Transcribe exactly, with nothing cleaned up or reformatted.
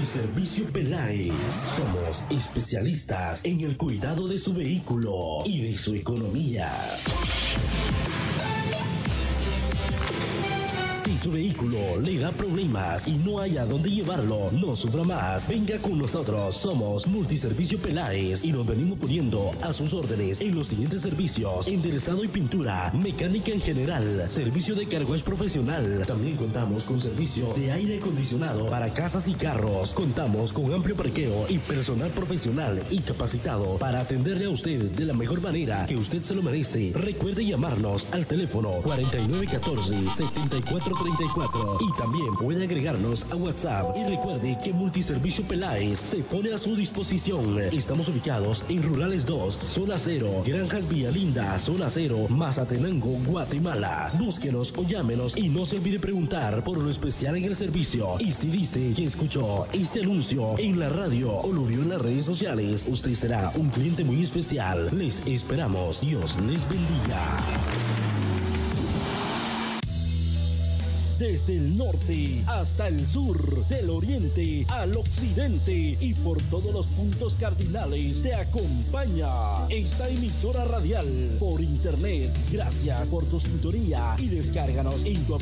Multiservicio Peláez. Somos especialistas en el cuidado de su vehículo y de su economía. Si su vehículo le da problemas y no hay a dónde llevarlo, no sufra más. Venga con nosotros. Somos Multiservicio Peláez y nos venimos poniendo a sus órdenes en los siguientes servicios: enderezado y pintura, mecánica en general, servicio de car wash profesional. También contamos con servicio de aire acondicionado para casas y carros. Contamos con amplio parqueo y personal profesional y capacitado para atenderle a usted de la mejor manera que usted se lo merece. Recuerde llamarnos al teléfono cuarenta y nueve catorce setenta y cuatro treinta y cuatro y también puede agregarnos a WhatsApp. Y recuerde que Multiservicio Peláez se pone a su disposición. Estamos ubicados en Rurales dos, Zona cero, Granjas Villa Linda, Zona cero, Mazatenango, Guatemala. Búsquenos o llámenos y no se olvide preguntar por lo especial en el servicio. Y si dice que escuchó este anuncio en la radio o lo vio en las redes sociales, usted será un cliente muy especial. Les esperamos. Dios les bendiga. Desde el norte hasta el sur, del oriente al occidente y por todos los puntos cardinales te acompaña esta emisora radial por internet. Gracias por tu sintonía y descárganos en tu